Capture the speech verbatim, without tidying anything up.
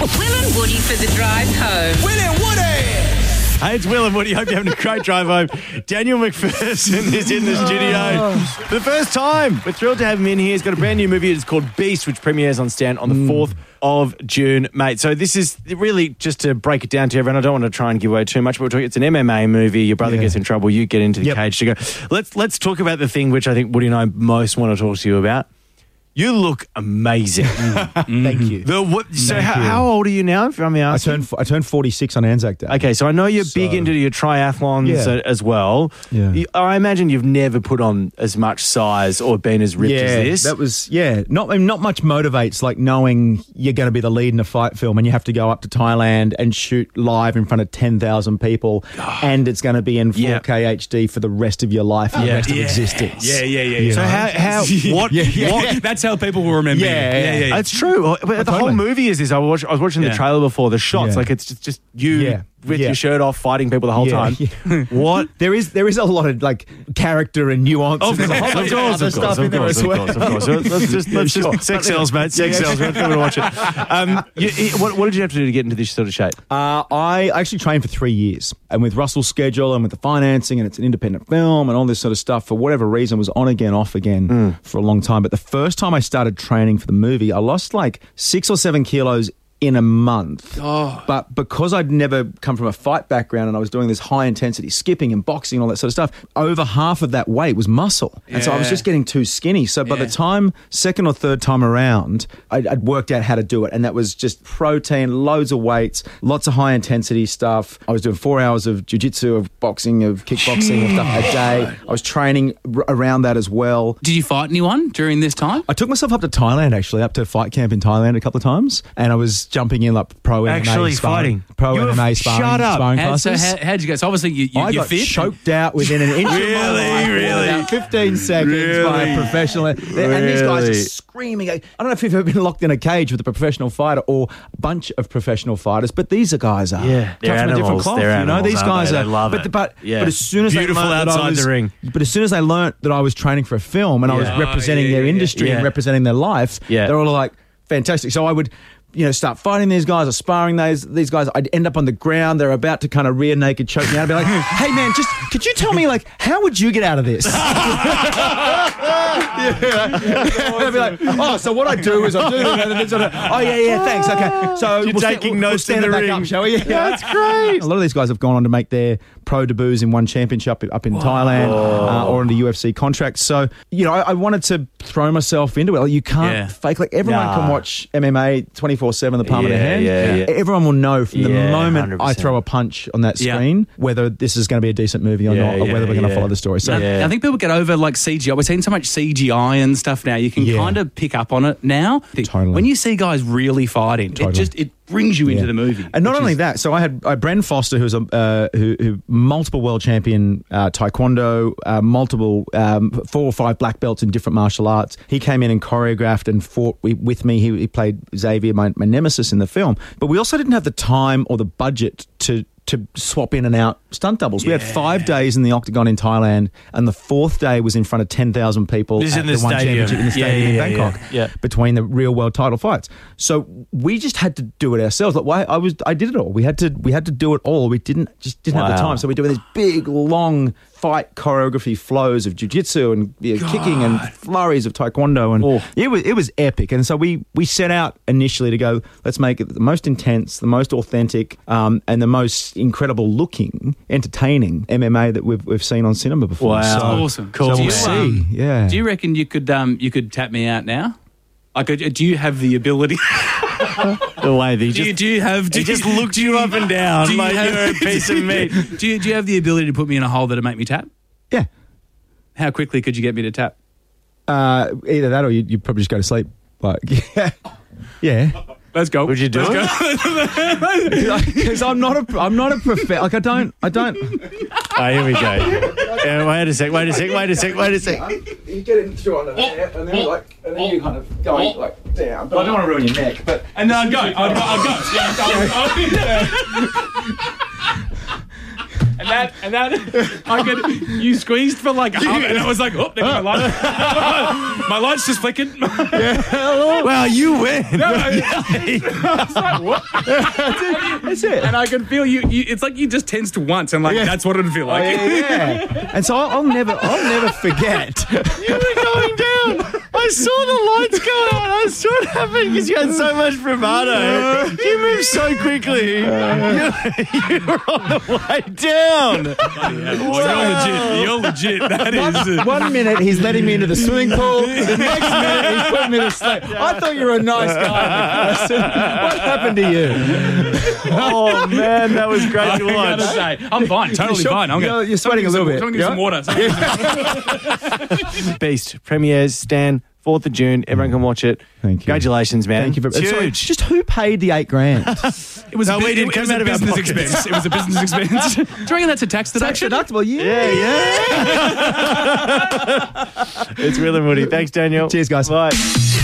Will and Woody for the drive home. Will and Woody! Hey, it's Will and Woody. Hope you're having a great drive home. Daniel McPherson is in the studio for the first time. We're thrilled to have him in here. He's got a brand new movie. It's called Beast, which premieres on Stan on the fourth of June, mate. So this is really, just to break it down to everyone, I don't want to try and give away too much, but we're talking, it's an M M A movie. Your brother Yeah. gets in trouble. You get into the Yep. cage to go. Let's, let's talk about the thing which I think Woody and I most want to talk to you about. You look amazing. Thank you. The, what, so Thank how, you. how old are you now, if I'm I asking? turned I turned forty-six on Anzac Day. Okay, so I know you're big So- into your triathlons Yeah. uh, as well. Yeah. You- I imagine you've never put on as much size or been as ripped yeah, as this. that was yeah. Not I mean, not much motivates like knowing you're going to be the lead in a fight film and you have to go up to Thailand and shoot live in front of ten thousand people, and it's going to be in Yeah. four K H D for the rest of your life, and the Yeah. rest of Yeah. existence. Yeah, yeah, yeah. You so know? how, how what, Yeah, yeah. what That's how people will remember. Yeah, you. yeah, yeah, yeah. It's true. But the whole totally. movie is this. I was, I was watching Yeah. the trailer before, the shots, Yeah. like it's just, just you Yeah. with Yeah. your shirt off fighting people the whole Yeah. time. Yeah. What? There is there is a lot of like character and nuance. Of and course, there's a whole of bunch course, other of stuff course, in of there course, as of well. course, of course. Let's just, let's just Sure. sex sells, mate. Sex sells. We're going to watch it. Um, you, what, what did you have to do to get into this sort of shape? Uh, I actually trained for three years, and with Russell's schedule and with the financing, and it's an independent film and all this sort of stuff, for whatever reason, was on again, off again for a long time. But the first time I started training for the movie, I lost like six or seven kilos in a month. Oh. But because I'd never come from a fight background and I was doing this high intensity skipping and boxing and all that sort of stuff, over half of that weight was muscle. And so I was Yeah. just getting too skinny. So by Yeah. the time, second or third time around, I'd, I'd worked out how to do it. And that was just protein, loads of weights, lots of high intensity stuff. I was doing four hours of jiu-jitsu, of boxing, of kickboxing and stuff a day. I was training r- around that as well. Did you fight anyone during this time? I took myself up to Thailand, actually, up to fight camp in Thailand a couple of times. And I was jumping in like pro Actually M M A sparring, fighting. Pro You M M A were- sparring, shut up. sparring How, so classes. how, how'd you go? So obviously you, you, I you're got fit. choked out within an inch of my Really? life. Really? About fifteen seconds by a professional. And these guys are Really? screaming. I don't know if you've ever been locked in a cage with a professional fighter or a bunch of professional fighters, but these are guys are Yeah, cut they're from a different animals. cloth. They're you know, animals, these aren't guys they? are. They love but, it. but, Yeah. but as soon as Beautiful they learned that I outside was, the ring. But as soon as they learnt that I was training for a film and I was Yeah. representing Oh, yeah, their yeah, industry yeah. and representing their life, Yeah. they're all like, fantastic. So I would, you know, start fighting these guys or sparring these these guys. I'd end up on the ground. They're about to kind of rear naked choke me out. I'd be like, hey man, just could you tell me like how would you get out of this? I'd be like, oh, so what I do is I do, and then sort of, oh yeah, yeah, thanks, okay. So You're we'll sta- taking we'll, notes we'll in stand the it back ring. up, shall we? That's great. A lot of these guys have gone on to make their pro debuts in one championship up in Thailand uh, or in the U F C contracts. So, you know, I, I wanted to throw myself into it. Like, you can't Yeah. fake. Like, everyone Nah. can watch M M A twenty-four seven, the palm of Yeah, their hand. yeah, yeah. Everyone will know from the Yeah, moment one hundred I percent. throw a punch on that Yeah. screen whether this is going to be a decent movie or Yeah, not, or yeah, whether we're going to yeah. follow the story. So, Yeah. I think people get over like C G I. We're seeing so much C G I and stuff now. You can Yeah. kind of pick up on it now. Totally. When you see guys really fighting, Totally. it just it brings you into Yeah. the movie. And not which only is- that, so I had uh, Bren Foster, who's a uh, who, who multiple world champion uh, taekwondo, uh, multiple um, four or five black belts in different martial arts. He came in and choreographed and fought wi- with me. He, he played Xavier, my, my nemesis in the film. But we also didn't have the time or the budget to to swap in and out stunt doubles. We had five days in the Octagon in Thailand, and the fourth day was in front of ten thousand people This is at in the One stadium. Championship in the Yeah, stadium yeah, in yeah, Bangkok yeah. Yeah. between the real world title fights. So we just had to do it ourselves. Like, why I was, I did it all. We had to, we had to do it all. We didn't just didn't have the Wow. time. So we're doing these big, long fight choreography flows of jiu-jitsu and you know, kicking and flurries of taekwondo, and Oh. it was it was epic. And so we we set out initially to go, let's make it the most intense, the most authentic, um, and the most incredible looking, entertaining M M A that we've we've seen on cinema before. Wow. So, awesome. Cool. So Do we'll you, see. um, yeah. Do you reckon you could um you could tap me out now? Like, uh, do you have the ability? The way they do, just, you, do you have? Do he just you- looked you up and down do you like have- you're a piece of meat. Do you, do you have the ability to put me in a hole that'll make me tap? yeah. How quickly could you get me to tap? Uh, either that or you you probably just go to sleep. Like yeah. Yeah. Let's go. Would you do Let's it? go. Because I'm not a, I'm not a prof. Like I don't, I don't. Oh, here we go. Yeah, wait a sec, wait a sec, wait a sec, wait a sec. You get it through under there, and then like, and then you kind of going like down. But I don't want to ruin your neck. But And then I'd go. I'd go. I'd go. Yeah, I'd go. And And that, and that, I could, you squeezed for like a half, and I was like, oh, there goes my light. My light's just flickered. Well, you win. No, I, I was like, what? That's it. And I could feel you, you, it's like you just tensed once, and like, Yeah. that's what it'd feel like. Yeah, yeah. And so I'll, I'll never, I'll never forget. You were going down. I saw the lights go out. I saw it happen because you had so much bravado. You moved so quickly. You, you were on the way down. Yeah, well, you're legit. You're legit. That is. One minute he's letting me into the swimming pool. The next minute he's putting me to sleep. I thought you were a nice guy. What happened to you? Oh, man, that was great I to watch. gotta say, I'm fine. Totally You're- fine. I'm you're- gonna, you're sweating a little bit. Someone give me some Yeah? water. Someone give me some- Beast premieres, Stan, fourth of June. Everyone can watch it. Thank you. Congratulations, man. Thank you for It's sorry, huge. Just who paid the eight grand? It was No, a, we bit- didn't it come was a out of our business pockets. expense. It was a business expense. Do you reckon that's a tax deduction? deductible, yeah. Yeah, yeah. It's Will and Woody. Thanks, Daniel. Cheers, guys. Bye.